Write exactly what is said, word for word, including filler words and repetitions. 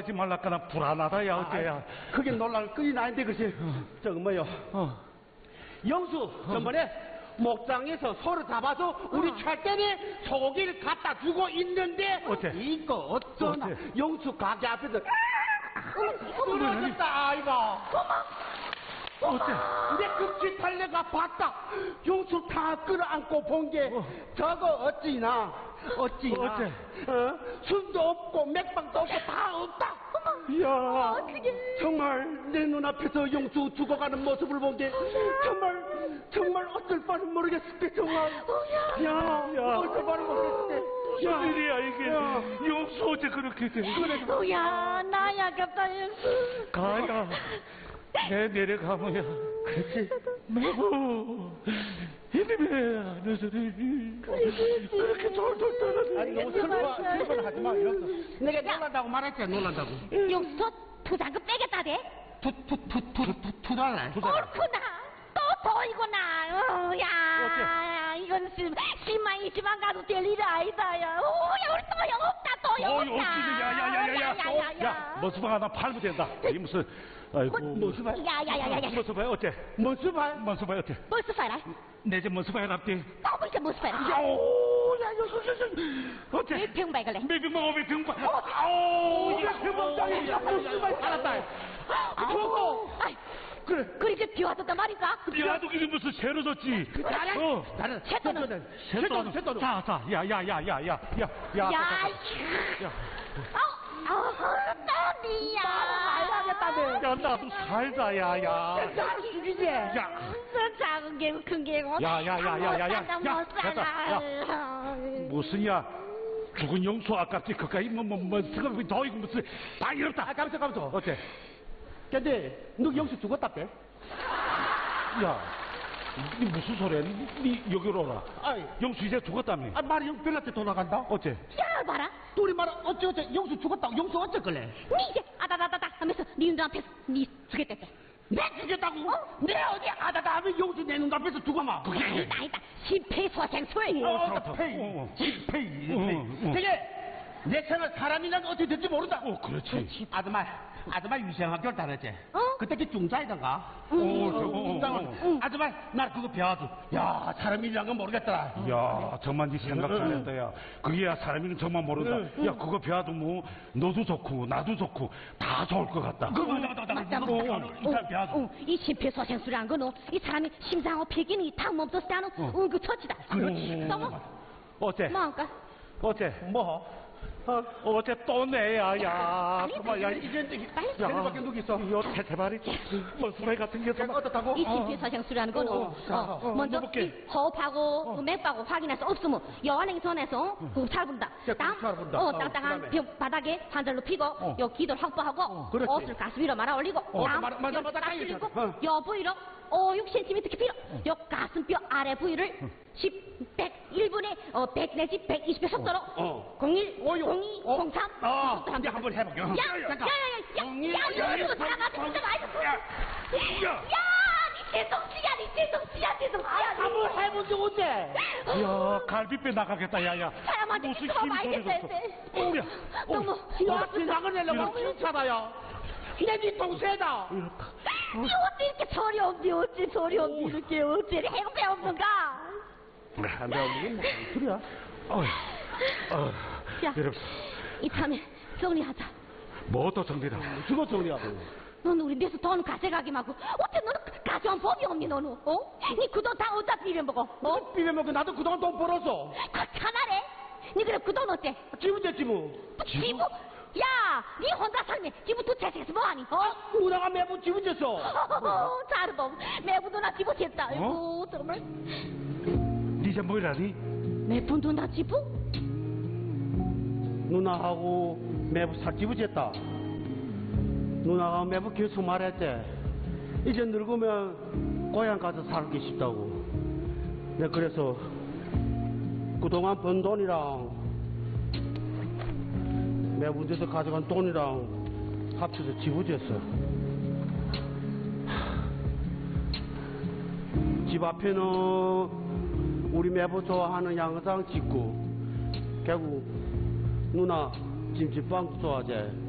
놀라지 말라까나 불안하다, 야, 어째야. 아, 그게 놀랄 거이 나인데, 글쎄. 저거 뭐요? 어. 영수, 전번에 목장에서 소를 잡아서 우리 철대에 소고기를 갖다 주고 있는데, 어째? 이거 어쩌나. 어째? 영수 가게 앞에서, 어머, 쓰러졌다, 아이가. 어째? 내 급기탈래가 봤다. 용수 다 끌어안고 본 게 어. 저거 어찌나 어찌나 어째? 어? 숨도 없고 맥박도 없고 다 없다. 이야 어, 그게... 정말 내 눈앞에서 용수 죽어가는 모습을 본 게 정말 정말 어쩔 바는 모르겠을게 정말. 어야. 야, 야. 어쩔 바는 모르겠을게. 무슨 일이야 이게? 야. 용수 어째 그렇게 돼? 어야, 나야 아깝다, 영수. 가야. 내 내려가면야. 그렇지. 매고 이놈의 하늘소리 그렇게 돌돌 떠나네. 아니 너무 슬퍼 슬퍼는 하지 마. 이러면서 내가 놀란다고 말했지 놀란다고. 용수 저 부장급 빼겠다대? 투투투투투투달라. 옳구나. 또 더이구나. 어야, 이건 심, 심만 이지만 가도 될 일이 아니다, 야. 오야, 우리 또 없다, 또 어, 없다. 없지, 야야야야야. 야, 머스방 하나 팔면 된다. 이 무슨, 아이고. 머스방? 야야야야야. 머스방 어째? 머스방? 머스방 어째? 무슨 파라? 내 집 머스방 해놨대. 너무 이제 무슨 파라? 오, 야, 야, 야, 야, 어째? 몇 병 발걸래? 매병만 오백 병만. 아우, 야, 대박장이 야, 머스방 살았다. 보고. 그래. 그래, 이제 비와뒀단 말인가? 비와두기는 무슨 새로 졌지? 잘해. 어. 잘해. 새또는. 새또는, 새또는. 자, 자, 야, 야, 야, 야, 야, 야, 야. 야, 야. 어, 어, 딸이야. 말하겠다며. 야, 나도 살다, 야, 야. 잘 죽이지. 야. 너 작은 게고 큰 게고. 야, 야, 야, 야, 야, 야. 못 야, 살아. 됐다. 무슨야? 죽은 용수 아깝지? 그까이 뭐, 뭐, 뭐, 스컵이 더 이거 무슨. 다 이렇다. 아, 가면서, 가면서. 어때? 근데, 너 영수 죽었다ppe? 야, 니 무슨 소리야? 니, 니 여기로 오라. 아이. 영수 이제 죽었다며. 아, 말이 영 별한테 돌아간다? 어째? 야, 봐라. 둘이 말 어쩌어쩌 영수 죽었다고. 영수 어쩔걸래? 니 이제 아다다다다 하면서 니 눈앞에서 니 죽겠댔대. 내 죽였다고? 내 어디 아다다 하면 영수 내 눈앞에서 죽어마. 그게 아니야. 아니다, 아니다. 심폐소생술. 어, 어, 어, 페이. 어. 페이. 어, 페이. 어. 되게, 내 생활 사람이란 어떻게 될지 모른다. 어, 그렇지. 아줌마, 아줌마 위생학교를 다녔지? 어? 그때 그 중자이던가? 어, 저, 어, 중장을. 어, 응. 아줌마, 나 그거 배워도. 야, 사람이란 건 모르겠더라. 야, 정말 네 생각 잘한다, 야. 그게야 사람이는 정말 모른다. 야, 그거 배워도 뭐, 너도 좋고, 나도 좋고, 다 좋을 것 같다. 그거 맞다, 맞다, 맞다, 맞다. 맞다. 어, 이 사람 배워도. 어, 이 심폐소생술이란 거는 이 사람이 심장하고 폐기능이 다 멈췄을 때는 어. 응급처치다. 그렇지. 너무 어째? 뭐 할까? 어째? 뭐? 어? 어째 또 내야, 야. 아니, 정말, 야, 아니, 이제, 빨리 야. 쟤네밖에 누구 있어? 요 태태발이, 뭐, 수레 같은 게 정말. 어떻다고? 이 심폐소생술이라는 거는 어, 어, 자, 어, 어, 먼저 넣어볼게. 이 호흡하고 그 맥박하고 확인해서 없으면 여한행 전에서 구급차를 부른다. 자, 다음 구급차를 부른다. 어, 어, 딱딱한 그다음에. 병 바닥에 환자를 눕히고 어. 요 기도를 확보하고 그렇지. 옷을 가슴 위로 말아 올리고 어, 다음 맞아, 맞아, 요 맞아, 가슴 맞아. 올리고 어. 요 부위로 오, 육 센티미터 깊이로 요 가슴뼈 아래 부위를 십, 백, 일 분에 어, 백 내지 백이십 배 속도로 어. 공일, 어이구. 공이, 어. 공삼 어, 이제 한번 해볼게요. 야, 야, 야, 야, 잠깐. 야, 공일, 야, 야, 이거 공일, 돌아가서 진짜 많이 야, 야. 야, 니 제정치야, 니 제정치야, 제정치야. 한번 해본 적 언제? 야, 갈비뼈 나가겠다, 야, 야. 사람한테 무슨 더 힘 말겠다, 소리가 이제. 없어. 오야. 너무 야, 지나가 내려면 칭찬하야. 내네 동생이다. 니 어찌 이렇게 소리 없니, 어찌 소리 없니, 이렇게 어찌 해고배 없는가? 안 배우는 뭐, 소리야? 어휴, 어, 야, 여러분, 이참에 정리하자. 뭐또 정리다. 죽어 정리하고. 너는 우리 내서 돈 가져가기 말고 어째 너는 가져온 법이 없니 너는? 어? 니 그 돈 다 어디다 비벼먹어? 어? 비벼먹고 나도 그동안 돈 벌었어. 그 차나래? 니 그래 그 돈 어때? 지분 됐지 뭐. 뭐 지부? 야, 니 혼자 살면 지부 두 채에서 뭐하니? 어? 누나가 매번 지분 됐어. 잘도 매부 누나 지부 챘다. 아이고 정말. 니 이제 뭐라니? 매부 누나 지부? 누나하고 매부 살집을 졌다. 누나가 매부 계속 말했대. 이제 늙으면 고향 가서 살기 싶다고. 내가 그래서 그동안 번 돈이랑 매부에서 가져간 돈이랑 합쳐서 지부졌어. 집 앞에는 우리 매부 좋아하는 양상 짓고 결국 누나 찜질방도 좋아하지.